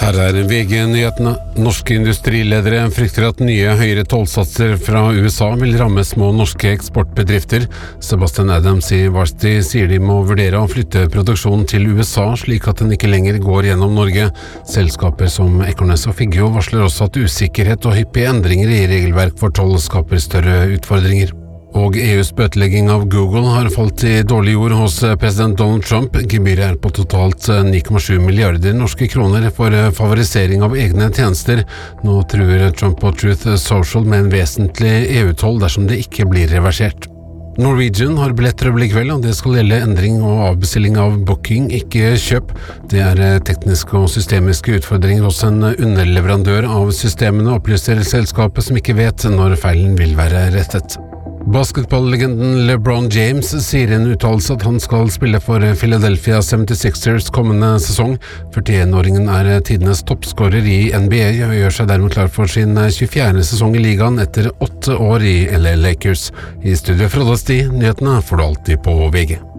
Her VG-nyhetene. Norske industriledere frykter at nye høyere tollsatser fra USA vil ramme små norske eksportbedrifter. Sebastian Adams i Varsity sier de må vurdere å flytte produksjonen til USA, slik at den ikke lenger går gjennom Norge. Selskaper som Ekornes og Figgjo varsler også at usikkerhet og hyppige endringer i regelverk for toll skaper større utfordringer. Og EUs bøtelegging av Google har falt i dårlig jord hos president Donald Trump. Gebyret på totalt 9,7 milliarder norske kroner for favorisering av egne tjenester. Nå truer Trump og Truth Social med en vesentlig EU-toll dersom det ikke blir reversert. Norwegian har billetttrøbbel i kveld, og det skal gjelde endring og avbestilling av booking, ikke kjøp. Det tekniske og systemiske utfordringer hos en underleverandør av systemene, opplyser selskapet som ikke vet når feilen vil være rettet. Basketballlegenden LeBron James sier i en uttalelse at han skal spille for Philadelphia 76ers kommende sesong. 41-åringen tidenes toppskårer i NBA og gjør seg dermed klar for sin 24. sesong i ligaen etter 8 år i LA Lakers. I studio Frode Sti, nyhetene får du alltid på VG.